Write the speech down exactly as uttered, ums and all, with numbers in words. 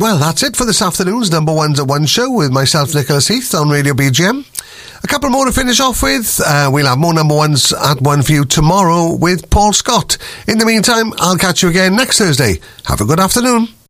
Well, that's it for this afternoon's Number Ones at One show with myself, Nicholas Heath, on Radio B G M. A couple more to finish off with. Uh, we'll have more Number Ones at One for you tomorrow with Paul Scott. In the meantime, I'll catch you again next Thursday. Have a good afternoon.